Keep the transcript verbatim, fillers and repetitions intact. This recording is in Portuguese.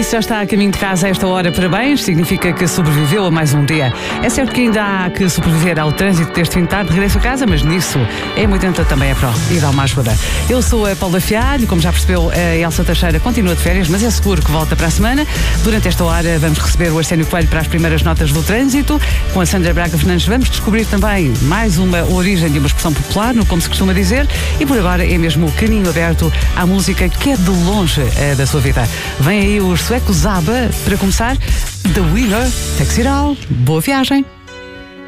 se já está a caminho de casa a esta hora, parabéns, significa que sobreviveu a mais um dia. É certo que ainda há que sobreviver ao trânsito deste fim de tarde, regresso a casa, mas nisso a M oitenta também é pró e dá uma ajuda. Eu sou a Paula Fialho, como já percebeu, a Elsa Teixeira continua de férias, mas é seguro que volta para a semana. Durante esta hora vamos receber o Arsénio Coelho para as primeiras notas do trânsito. Com a Sandra Braga Fernandes vamos descobrir também mais uma origem de uma expressão popular, no como se costuma dizer, e por agora é mesmo o caminho aberto à música que é de longe é da sua vida. Vem aí os suecos ABBA para começar. The Winner, Takes It All. Boa viagem!